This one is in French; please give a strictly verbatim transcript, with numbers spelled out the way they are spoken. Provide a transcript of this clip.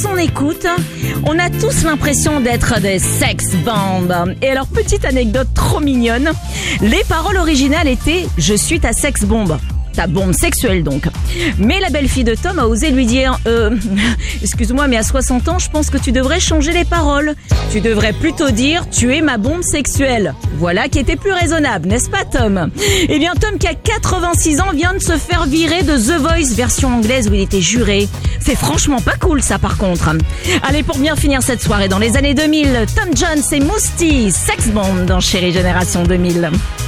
On écoute, on a tous l'impression d'être des sex bombs. Et alors, petite anecdote trop mignonne, les paroles originales étaient « Je suis ta sex bombe ». Ta bombe sexuelle donc. Mais la belle-fille de Tom a osé lui dire euh, excuse-moi mais à soixante ans je pense que tu devrais changer les paroles. Tu devrais plutôt dire tu es ma bombe sexuelle. Voilà qui était plus raisonnable, n'est-ce pas Tom? Eh bien Tom qui a quatre-vingt-six ans vient de se faire virer de The Voice version anglaise où il était juré. C'est franchement pas cool ça par contre. Allez, pour bien finir cette soirée dans les années deux mille, Tom Jones et Mousty, Sex Bomb dans Chérie Génération deux mille.